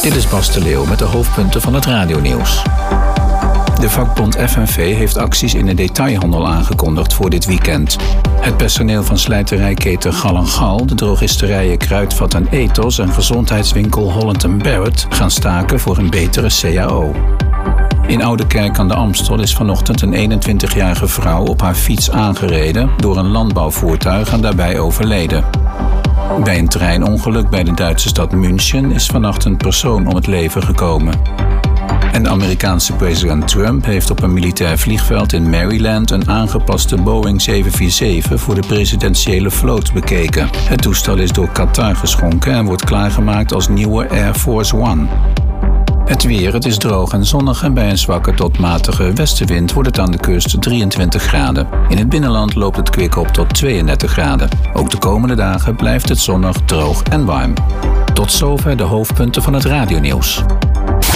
Dit is Bas de Leeuw met de hoofdpunten van het radionieuws. De vakbond FNV heeft acties in de detailhandel aangekondigd voor dit weekend. Het personeel van slijterijketen Gal & Gal, de drogisterijen Kruidvat en Ethos en gezondheidswinkel Holland & Barrett gaan staken voor een betere CAO. In Oudekerk aan de Amstel is vanochtend een 21-jarige vrouw op haar fiets aangereden door een landbouwvoertuig en daarbij overleden. Bij een treinongeluk bij de Duitse stad München is vannacht een persoon om het leven gekomen. En de Amerikaanse president Trump heeft op een militair vliegveld in Maryland een aangepaste Boeing 747 voor de presidentiële vloot bekeken. Het toestel is door Qatar geschonken en wordt klaargemaakt als nieuwe Air Force One. Het weer, het is droog en zonnig en bij een zwakke tot matige westenwind wordt het aan de kust 23 graden. In het binnenland loopt het kwik op tot 32 graden. Ook de komende dagen blijft het zonnig, droog en warm. Tot zover de hoofdpunten van het radionieuws.